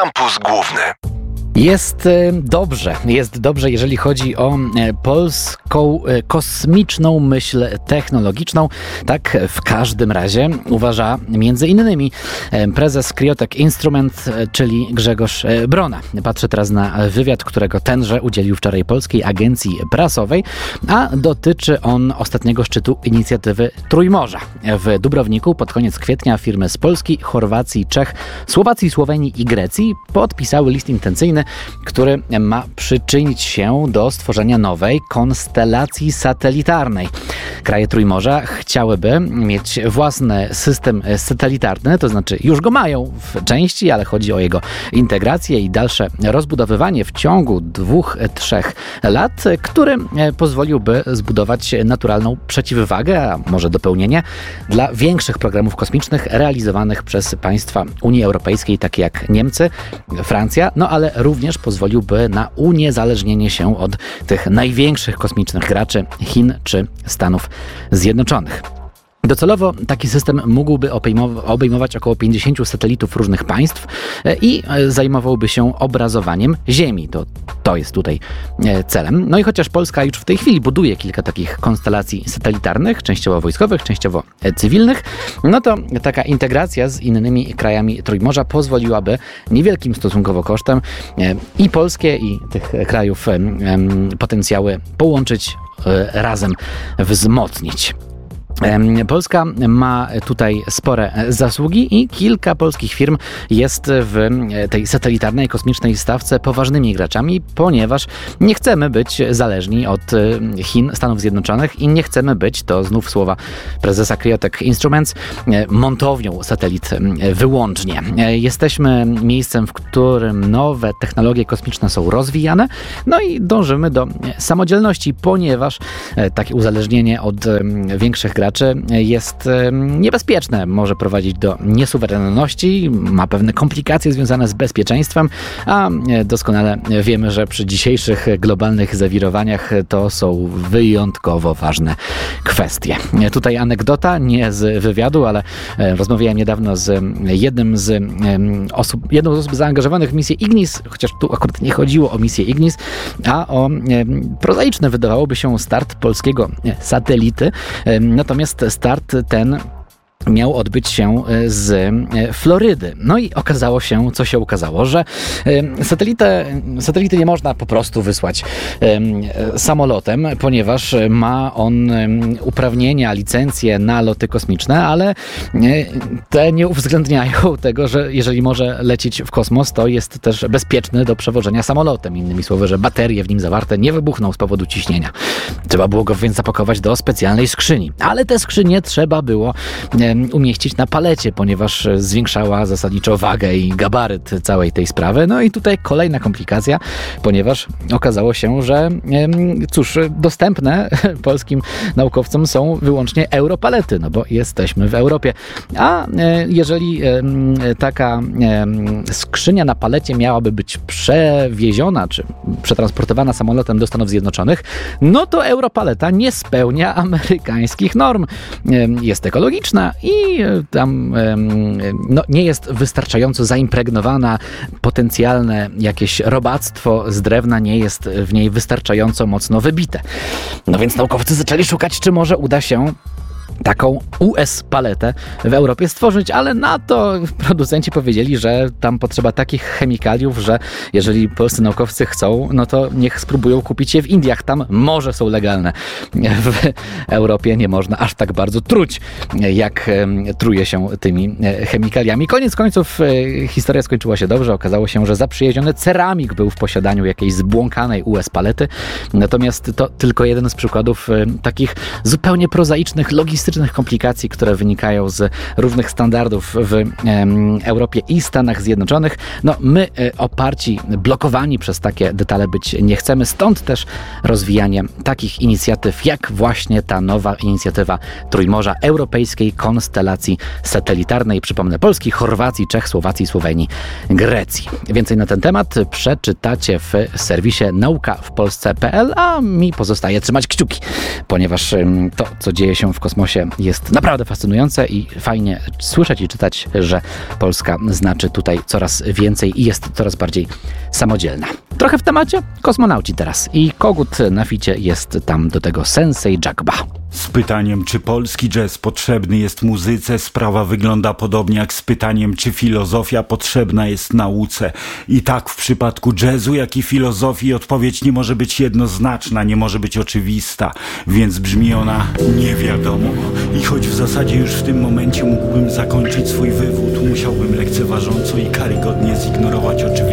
Kampus Główny. Jest dobrze, jeżeli chodzi o polską kosmiczną myśl technologiczną. Tak w każdym razie uważa między innymi prezes Cryotek Instrument, czyli Grzegorz Brona. Patrzę teraz na wywiad, którego tenże udzielił wczoraj Polskiej Agencji Prasowej, a dotyczy on ostatniego szczytu inicjatywy Trójmorza. W Dubrowniku pod koniec kwietnia firmy z Polski, Chorwacji, Czech, Słowacji, Słowenii i Grecji podpisały list intencyjny, który ma przyczynić się do stworzenia nowej konstelacji satelitarnej. Kraje Trójmorza chciałyby mieć własny system satelitarny, to znaczy już go mają w części, ale chodzi o jego integrację i dalsze rozbudowywanie w ciągu 2-3 lat, który pozwoliłby zbudować naturalną przeciwwagę, a może dopełnienie dla większych programów kosmicznych realizowanych przez państwa Unii Europejskiej, takie jak Niemcy, Francja, no ale również pozwoliłby na uniezależnienie się od tych największych kosmicznych graczy Chin czy Stanów Zjednoczonych. Docelowo taki system mógłby obejmować około 50 satelitów różnych państw i zajmowałby się obrazowaniem Ziemi. To jest tutaj celem. No i chociaż Polska już w tej chwili buduje kilka takich konstelacji satelitarnych, częściowo wojskowych, częściowo cywilnych, no to taka integracja z innymi krajami Trójmorza pozwoliłaby niewielkim stosunkowo kosztem i polskie, i tych krajów potencjały połączyć, razem wzmocnić. Polska ma tutaj spore zasługi i kilka polskich firm jest w tej satelitarnej kosmicznej stawce poważnymi graczami, ponieważ nie chcemy być zależni od Chin, Stanów Zjednoczonych i nie chcemy być, to znów słowa prezesa Cryotek Instruments, montownią satelit wyłącznie. Jesteśmy miejscem, w którym nowe technologie kosmiczne są rozwijane, no i dążymy do samodzielności, ponieważ takie uzależnienie od większych graczy jest niebezpieczne, może prowadzić do niesuwerenności, ma pewne komplikacje związane z bezpieczeństwem, a doskonale wiemy, że przy dzisiejszych globalnych zawirowaniach to są wyjątkowo ważne kwestie. Tutaj anegdota, nie z wywiadu, ale rozmawiałem niedawno z jedną z osób zaangażowanych w misję Ignis, chociaż tu akurat nie chodziło o misję Ignis, a o prozaiczny, wydawałoby się, start polskiego satelity. Natomiast start ten miał odbyć się z Florydy. No i okazało się, co się okazało, że satelity nie można po prostu wysłać samolotem, ponieważ ma on uprawnienia, licencje na loty kosmiczne, ale te nie uwzględniają tego, że jeżeli może lecieć w kosmos, to jest też bezpieczny do przewożenia samolotem. Innymi słowy, że baterie w nim zawarte nie wybuchną z powodu ciśnienia. Trzeba było go więc zapakować do specjalnej skrzyni. Ale te skrzynie trzeba było umieścić na palecie, ponieważ zwiększała zasadniczo wagę i gabaryt całej tej sprawy. No i tutaj kolejna komplikacja, ponieważ okazało się, że dostępne polskim naukowcom są wyłącznie europalety, no bo jesteśmy w Europie. A jeżeli taka skrzynia na palecie miałaby być przewieziona, czy przetransportowana samolotem do Stanów Zjednoczonych, no to europaleta nie spełnia amerykańskich norm. Jest ekologiczna i tam nie jest wystarczająco zaimpregnowana, potencjalne jakieś robactwo z drewna nie jest w niej wystarczająco mocno wybite. No więc naukowcy zaczęli szukać, czy może uda się taką US-paletę w Europie stworzyć, ale na to producenci powiedzieli, że tam potrzeba takich chemikaliów, że jeżeli polscy naukowcy chcą, no to niech spróbują kupić je w Indiach. Tam może są legalne. W Europie nie można aż tak bardzo truć, jak truje się tymi chemikaliami. Koniec końców historia skończyła się dobrze. Okazało się, że zaprzyjaźniony ceramik był w posiadaniu jakiejś zbłąkanej US-palety. Natomiast to tylko jeden z przykładów takich zupełnie prozaicznych, logistycznych komplikacji, które wynikają z różnych standardów w Europie i Stanach Zjednoczonych. No my oparci, blokowani przez takie detale być nie chcemy. Stąd też rozwijanie takich inicjatyw, jak właśnie ta nowa inicjatywa Trójmorza, Europejskiej Konstelacji Satelitarnej. Przypomnę, Polski, Chorwacji, Czech, Słowacji, Słowenii, Grecji. Więcej na ten temat przeczytacie w serwisie naukawpolsce.pl, a mi pozostaje trzymać kciuki, ponieważ to, co dzieje się w kosmosie, kosmosie jest naprawdę fascynujące i fajnie słyszeć i czytać, że Polska znaczy tutaj coraz więcej i jest coraz bardziej samodzielna. Trochę w temacie kosmonauci teraz i kogut na ficie jest tam do tego Sensei Jagba. Z pytaniem, czy polski jazz potrzebny jest muzyce, sprawa wygląda podobnie jak z pytaniem, czy filozofia potrzebna jest nauce. I tak w przypadku jazzu, jak i filozofii odpowiedź nie może być jednoznaczna, nie może być oczywista, więc brzmi ona nie wiadomo. I choć w zasadzie już w tym momencie mógłbym zakończyć swój wywód, musiałbym lekceważąco i karygodnie zignorować oczywistość.